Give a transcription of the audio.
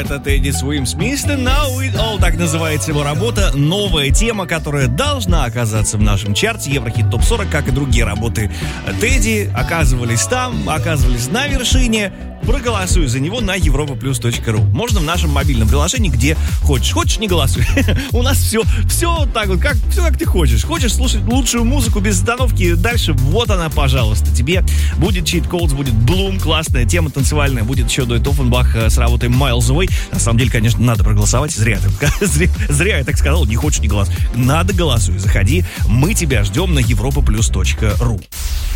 Это Тедди Свимсмит, Now It All, так называется его работа. Новая тема, которая должна оказаться в нашем чарте Еврохит Топ 40, как и другие работы Тедди. Оказывались там, оказывались на вершине. Проголосуй за него на europaplus.ru. Можно в нашем мобильном приложении, где хочешь. Хочешь, не голосуй. У нас все так вот, все как ты хочешь. Хочешь слушать лучшую музыку без остановки, дальше вот она, пожалуйста. Тебе будет Cheat Codes, будет Bloom, классная тема танцевальная, будет еще дуэт Оффенбах с работой Miles Away. На самом деле, конечно, надо проголосовать. Зря я так сказал, не хочешь, не голосуй. Надо голосуй, заходи. Мы тебя ждем на europaplus.ru.